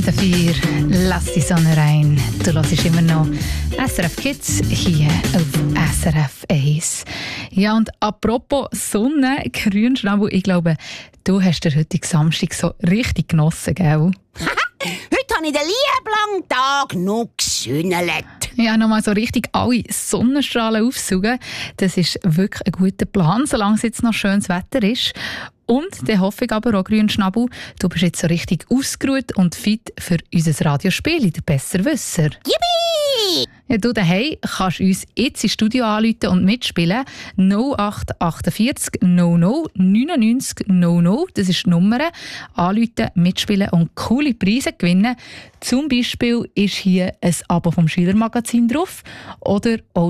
4, lass die Sonne rein. Du hörst immer noch SRF Kids hier auf SRF 1. Ja, und apropos Sonne, Grünschnabel, ich glaube, du hast den heutigen Samstag so richtig genossen, gell? Heute habe ich den lieben Tag noch gesünnelt. Ja, nochmal so richtig alle Sonnenstrahlen aufsaugen. Das ist wirklich ein guter Plan, solange es jetzt noch schönes Wetter ist. Und dann hoffe ich aber auch, Grünschnabel, du bist jetzt so richtig ausgeruht und fit für unser Radiospiel, der Besserwisser. Yippie! Ja, du daheim kannst uns jetzt ins Studio anrufen und mitspielen. 0848 00 99 00, das ist die Nummer. Anrufen, mitspielen und coole Preise gewinnen. Zum Beispiel ist hier ein Abo vom Schülermagazin drauf oder auch